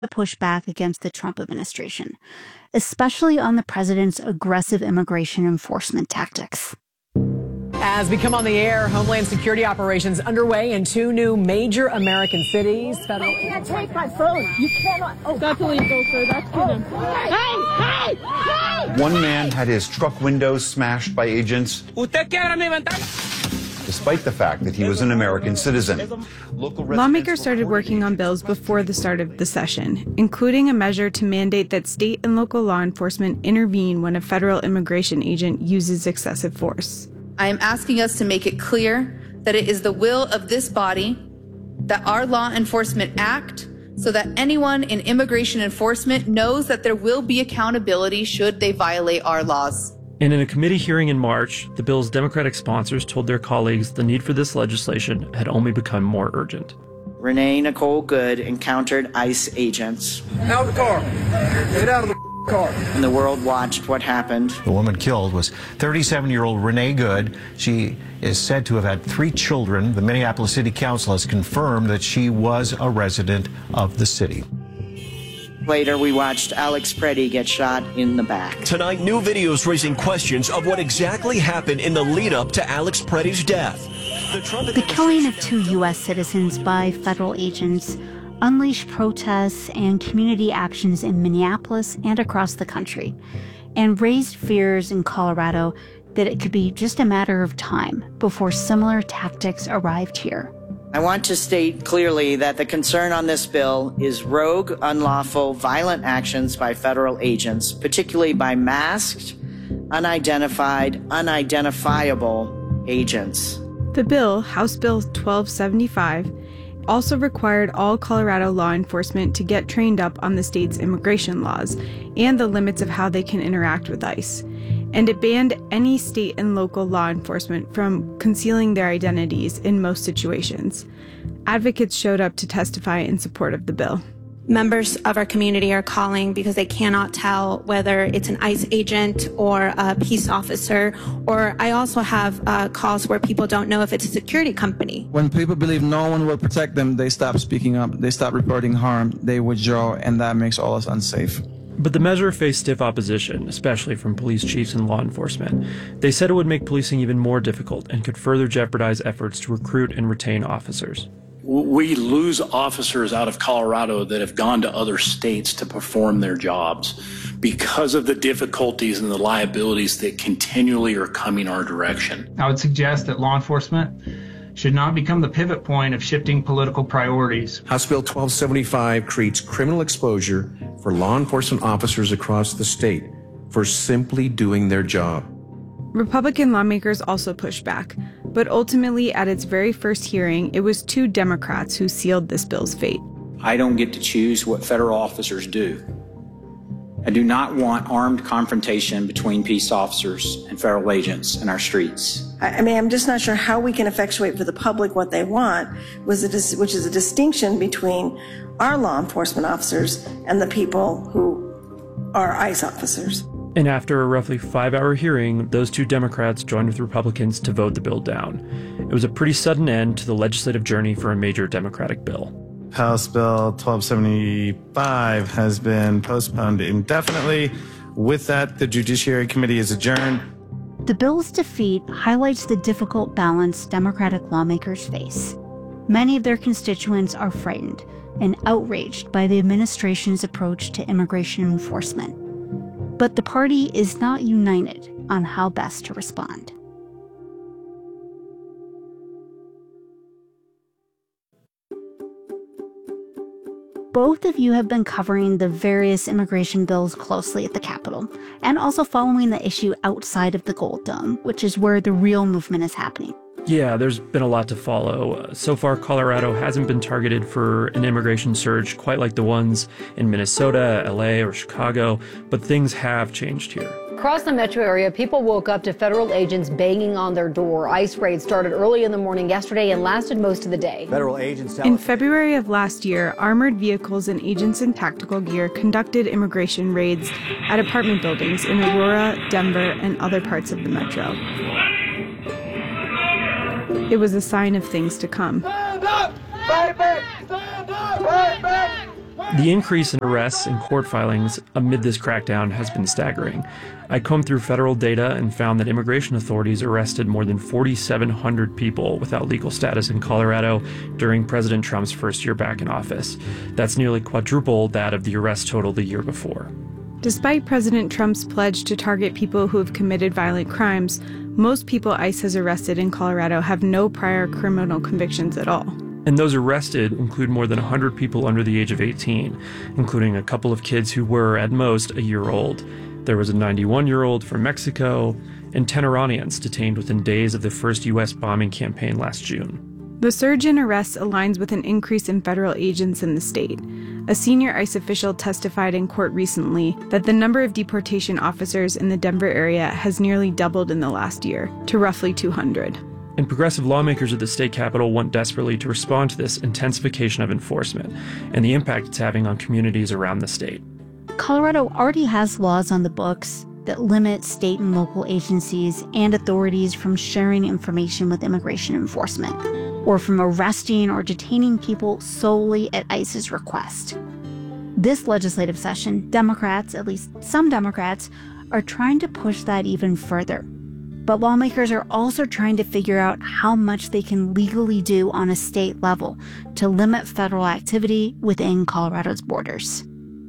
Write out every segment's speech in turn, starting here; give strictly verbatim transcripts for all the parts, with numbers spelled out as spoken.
to push back against the Trump administration, especially on the president's aggressive immigration enforcement tactics. As we come on the air, Homeland Security operations underway in two new major American cities. Federal you can't take my phone. You cannot. Oh, that's illegal, sir. That's him. Hey, hey, hey! One man had his truck windows smashed by agents, despite the fact that he was an American citizen. Local Lawmakers started working on bills before the start of the session, including a measure to mandate that state and local law enforcement intervene when a federal immigration agent uses excessive force. I am asking us to make it clear that it is the will of this body that our law enforcement act so that anyone in immigration enforcement knows that there will be accountability should they violate our laws. And in a committee hearing in March, the bill's Democratic sponsors told their colleagues the need for this legislation had only become more urgent. Renee Nicole Good encountered ICE agents. Out of the car. Get out of the car. And the world watched what happened. The woman killed was thirty-seven-year-old Renee Good. She is said to have had three children. The Minneapolis City Council has confirmed that she was a resident of the city. Later, we watched Alex Preddy get shot in the back. Tonight, new videos raising questions of what exactly happened in the lead-up to Alex Preddy's death. The, Trump the killing of two U S citizens by federal agents unleashed protests and community actions in Minneapolis and across the country, and raised fears in Colorado that it could be just a matter of time before similar tactics arrived here. I want to state clearly that the concern on this bill is rogue, unlawful, violent actions by federal agents, particularly by masked, unidentified, unidentifiable agents. The bill, House Bill twelve seventy-five, also required all Colorado law enforcement to get trained up on the state's immigration laws and the limits of how they can interact with ICE. And it banned any state and local law enforcement from concealing their identities in most situations. Advocates showed up to testify in support of the bill. Members of our community are calling because they cannot tell whether it's an ICE agent or a peace officer, or I also have uh, calls where people don't know if it's a security company. When people believe no one will protect them, they stop speaking up, they stop reporting harm, they withdraw, and that makes all us unsafe. But the measure faced stiff opposition, especially from police chiefs and law enforcement. They said it would make policing even more difficult and could further jeopardize efforts to recruit and retain officers. We lose officers out of Colorado that have gone to other states to perform their jobs because of the difficulties and the liabilities that continually are coming our direction. I would suggest that law enforcement should not become the pivot point of shifting political priorities. House Bill twelve seventy-five creates criminal exposure for law enforcement officers across the state for simply doing their job. Republican lawmakers also pushed back, but ultimately at its very first hearing, it was two Democrats who sealed this bill's fate. I don't get to choose what federal officers do. I do not want armed confrontation between peace officers and federal agents in our streets. I mean, I'm just not sure how we can effectuate for the public what they want, which is a distinction between our law enforcement officers and the people who are ICE officers. And after a roughly five-hour hearing, those two Democrats joined with Republicans to vote the bill down. It was a pretty sudden end to the legislative journey for a major Democratic bill. House Bill twelve seventy-five has been postponed indefinitely. With that, the Judiciary Committee is adjourned. The bill's defeat highlights the difficult balance Democratic lawmakers face. Many of their constituents are frightened and outraged by the administration's approach to immigration enforcement. But the party is not united on how best to respond. Both of you have been covering the various immigration bills closely at the Capitol, and also following the issue outside of the Gold Dome, which is where the real movement is happening. Yeah, there's been a lot to follow. Uh, so far, Colorado hasn't been targeted for an immigration surge quite like the ones in Minnesota, L A, or Chicago, but things have changed here. Across the metro area, people woke up to federal agents banging on their door. ICE raids started early in the morning yesterday and lasted most of the day. Federal agents in February of last year, armored vehicles and agents in tactical gear conducted immigration raids at apartment buildings in Aurora, Denver, and other parts of the metro. It was a sign of things to come. Stand up! Fight back! Stand up! Fight back! The increase in arrests and court filings amid this crackdown has been staggering. I combed through federal data and found that immigration authorities arrested more than forty-seven hundred people without legal status in Colorado during President Trump's first year back in office. That's nearly quadruple that of the arrest total the year before. Despite President Trump's pledge to target people who have committed violent crimes, most people ICE has arrested in Colorado have no prior criminal convictions at all. And those arrested include more than one hundred people under the age of eighteen, including a couple of kids who were, at most, a year old. There was a ninety-one-year-old from Mexico, and ten Iranians detained within days of the first U S bombing campaign last June. The surge in arrests aligns with an increase in federal agents in the state. A senior ICE official testified in court recently that the number of deportation officers in the Denver area has nearly doubled in the last year, to roughly two hundred. And progressive lawmakers at the state capitol want desperately to respond to this intensification of enforcement and the impact it's having on communities around the state. Colorado already has laws on the books that limit state and local agencies and authorities from sharing information with immigration enforcement, or from arresting or detaining people solely at ICE's request. This legislative session, Democrats, at least some Democrats, are trying to push that even further. But lawmakers are also trying to figure out how much they can legally do on a state level to limit federal activity within Colorado's borders.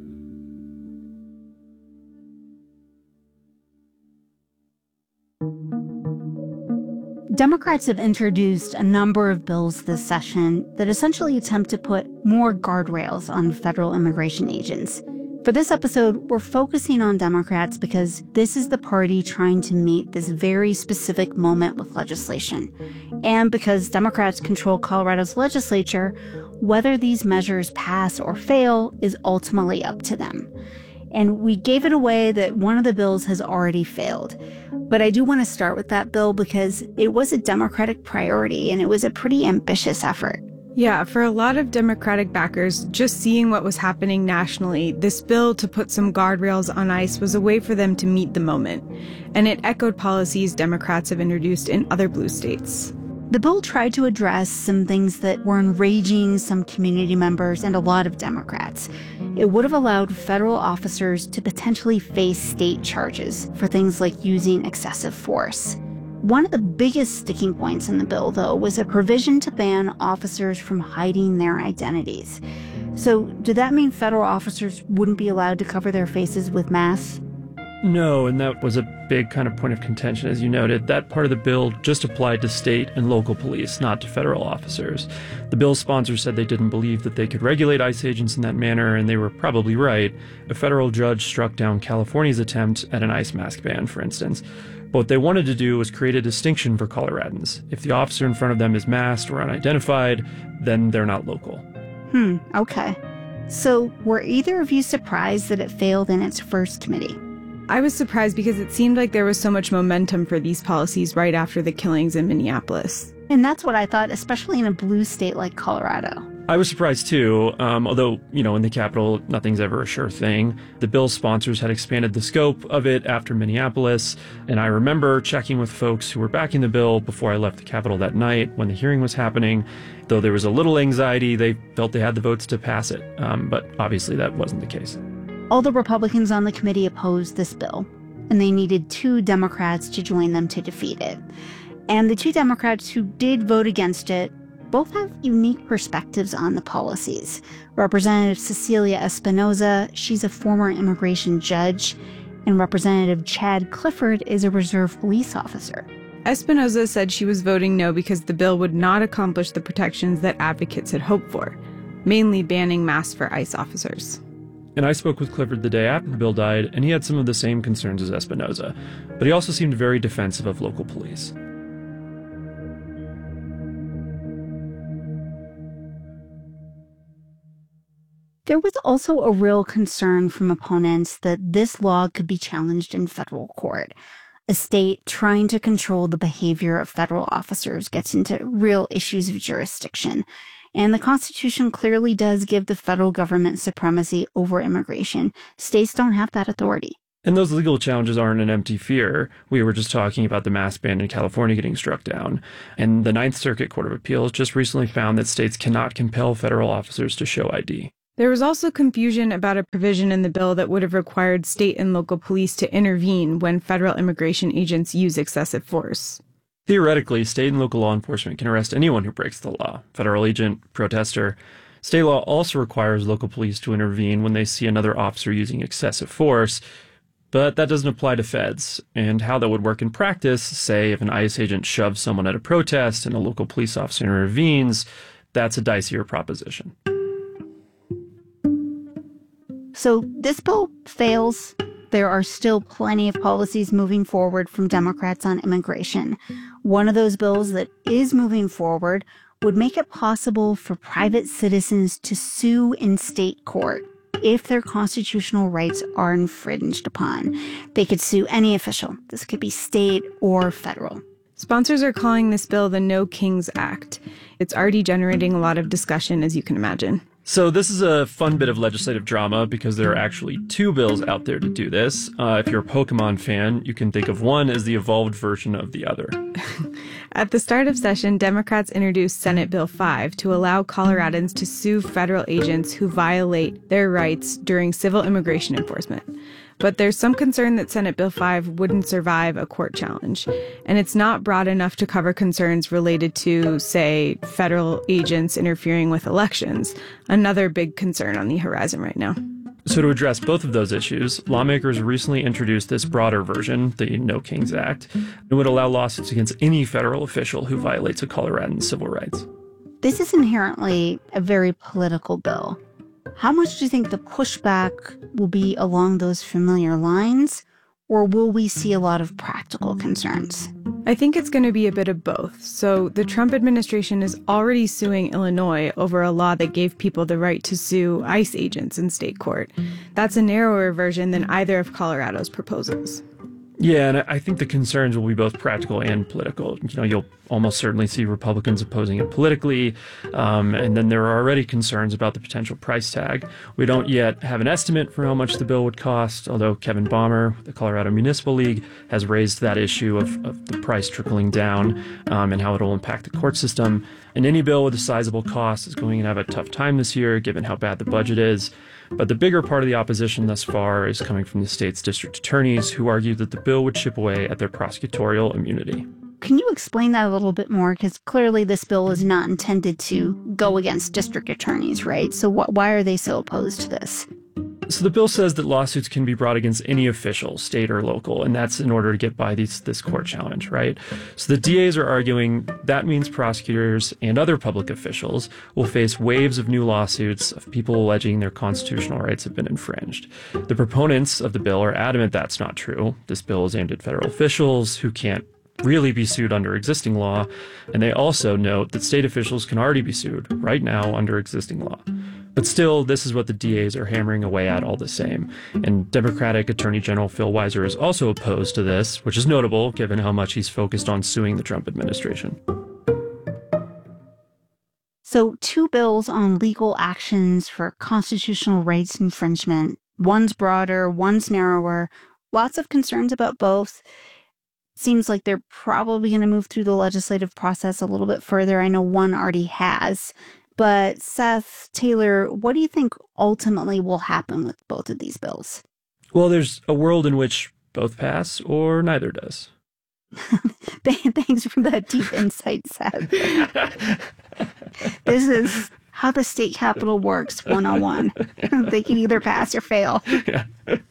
Democrats have introduced a number of bills this session that essentially attempt to put more guardrails on federal immigration agents. For this episode, we're focusing on Democrats because this is the party trying to meet this very specific moment with legislation. And because Democrats control Colorado's legislature, whether these measures pass or fail is ultimately up to them. And we gave it away that one of the bills has already failed. But I do want to start with that bill because it was a Democratic priority and it was a pretty ambitious effort. Yeah, for a lot of Democratic backers, just seeing what was happening nationally, this bill to put some guardrails on ICE was a way for them to meet the moment. And it echoed policies Democrats have introduced in other blue states. The bill tried to address some things that were enraging some community members and a lot of Democrats. It would have allowed federal officers to potentially face state charges for things like using excessive force. One of the biggest sticking points in the bill, though, was a provision to ban officers from hiding their identities. So, did that mean federal officers wouldn't be allowed to cover their faces with masks? No, and that was a big kind of point of contention, as you noted. That part of the bill just applied to state and local police, not to federal officers. The bill's sponsors said they didn't believe that they could regulate ICE agents in that manner, and they were probably right. A federal judge struck down California's attempt at an ICE mask ban, for instance. But what they wanted to do was create a distinction for Coloradans. If the officer in front of them is masked or unidentified, then they're not local. Hmm, okay. So, were either of you surprised that it failed in its first committee? I was surprised because it seemed like there was so much momentum for these policies right after the killings in Minneapolis. And that's what I thought, especially in a blue state like Colorado. I was surprised too, um, although, you know, in the Capitol, nothing's ever a sure thing. The bill's sponsors had expanded the scope of it after Minneapolis, and I remember checking with folks who were backing the bill before I left the Capitol that night when the hearing was happening. Though there was a little anxiety, they felt they had the votes to pass it, um, but obviously that wasn't the case. All the Republicans on the committee opposed this bill, and they needed two Democrats to join them to defeat it. And the two Democrats who did vote against it both have unique perspectives on the policies. Representative Cecilia Espinoza, she's a former immigration judge, and Representative Chad Clifford is a reserve police officer. Espinoza said she was voting no because the bill would not accomplish the protections that advocates had hoped for, mainly banning masks for ICE officers. And I spoke with Clifford the day after the bill died, and he had some of the same concerns as Espinoza, but he also seemed very defensive of local police. There was also a real concern from opponents that this law could be challenged in federal court. A state trying to control the behavior of federal officers gets into real issues of jurisdiction. And the Constitution clearly does give the federal government supremacy over immigration. States don't have that authority. And those legal challenges aren't an empty fear. We were just talking about the mask ban in California getting struck down. And the Ninth Circuit Court of Appeals just recently found that states cannot compel federal officers to show I D. There was also confusion about a provision in the bill that would have required state and local police to intervene when federal immigration agents use excessive force. Theoretically, state and local law enforcement can arrest anyone who breaks the law, federal agent, protester. State law also requires local police to intervene when they see another officer using excessive force, but that doesn't apply to feds. And how that would work in practice, say if an ICE agent shoves someone at a protest and a local police officer intervenes, that's a dicier proposition. So this bill fails. There are still plenty of policies moving forward from Democrats on immigration. One of those bills that is moving forward would make it possible for private citizens to sue in state court if their constitutional rights are infringed upon. They could sue any official. This could be state or federal. Sponsors are calling this bill the No Kings Act. It's already generating a lot of discussion, as you can imagine. So this is a fun bit of legislative drama because there are actually two bills out there to do this. Uh, if you're a Pokemon fan, you can think of one as the evolved version of the other. At the start of session, Democrats introduced Senate Bill five to allow Coloradans to sue federal agents who violate their rights during civil immigration enforcement. But there's some concern that Senate Bill five wouldn't survive a court challenge, and it's not broad enough to cover concerns related to, say, federal agents interfering with elections, another big concern on the horizon right now. So to address both of those issues, lawmakers recently introduced this broader version, the No Kings Act, and would allow lawsuits against any federal official who violates a Coloradan civil rights. This is inherently a very political bill. How much do you think the pushback will be along those familiar lines, or will we see a lot of practical concerns? I think it's going to be a bit of both. So the Trump administration is already suing Illinois over a law that gave people the right to sue ICE agents in state court. That's a narrower version than either of Colorado's proposals. Yeah, and I think the concerns will be both practical and political. You know, you'll almost certainly see Republicans opposing it politically, um, and then there are already concerns about the potential price tag. We don't yet have an estimate for how much the bill would cost, although Kevin Bommer, the Colorado Municipal League, has raised that issue of, of the price trickling down um, and how it will impact the court system. And any bill with a sizable cost is going to have a tough time this year, given how bad the budget is. But the bigger part of the opposition thus far is coming from the state's district attorneys, who argue that the bill would chip away at their prosecutorial immunity. Can you explain that a little bit more? Because clearly this bill is not intended to go against district attorneys, right? So wh- why are they so opposed to this? So the bill says that lawsuits can be brought against any official, state or local, and that's in order to get by these, this court challenge, right? So the D As are arguing that means prosecutors and other public officials will face waves of new lawsuits of people alleging their constitutional rights have been infringed. The proponents of the bill are adamant that's not true. This bill is aimed at federal officials who can't really be sued under existing law, and they also note that state officials can already be sued right now under existing law. But still, this is what the D As are hammering away at all the same. And Democratic Attorney General Phil Weiser is also opposed to this, which is notable given how much he's focused on suing the Trump administration. So two bills on legal actions for constitutional rights infringement. One's broader, one's narrower. Lots of concerns about both. Seems like they're probably going to move through the legislative process a little bit further. I know one already has. But Seth, Taylor, what do you think ultimately will happen with both of these bills? Well, there's a world in which both pass or neither does. Thanks for that deep insight, Seth. This is how the state capitol works one oh one. They can either pass or fail. Yeah.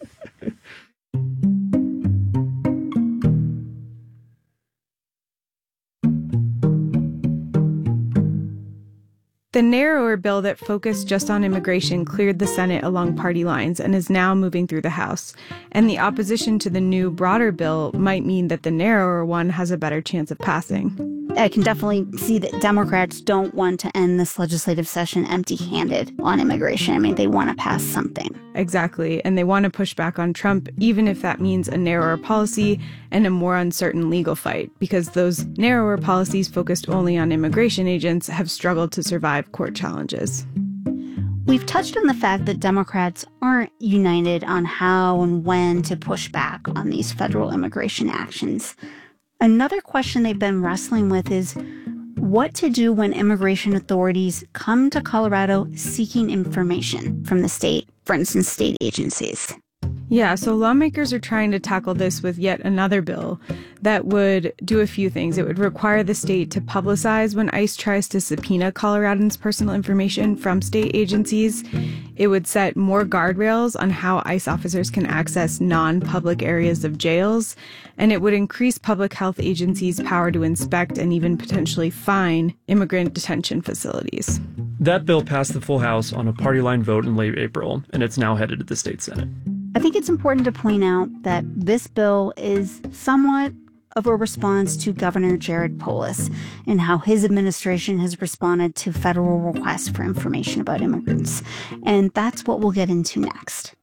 The narrower bill that focused just on immigration cleared the Senate along party lines and is now moving through the House. And the opposition to the new, broader bill might mean that the narrower one has a better chance of passing. I can definitely see that Democrats don't want to end this legislative session empty-handed on immigration. I mean, they want to pass something. Exactly. And they want to push back on Trump, even if that means a narrower policy and a more uncertain legal fight, because those narrower policies focused only on immigration agents have struggled to survive court challenges. We've touched on the fact that Democrats aren't united on how and when to push back on these federal immigration actions. Another question they've been wrestling with is, what to do when immigration authorities come to Colorado seeking information from the state, for instance, state agencies. Yeah, so lawmakers are trying to tackle this with yet another bill that would do a few things. It would require the state to publicize when ICE tries to subpoena Coloradans' personal information from state agencies. It would set more guardrails on how ICE officers can access non-public areas of jails, and it would increase public health agencies' power to inspect and even potentially fine immigrant detention facilities. That bill passed the full House on a party line vote in late April, and it's now headed to the state Senate. I think it's important to point out that this bill is somewhat of a response to Governor Jared Polis and how his administration has responded to federal requests for information about immigrants. And that's what we'll get into next.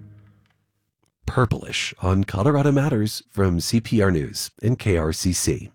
Purplish on Colorado Matters from C P R News and K R C C.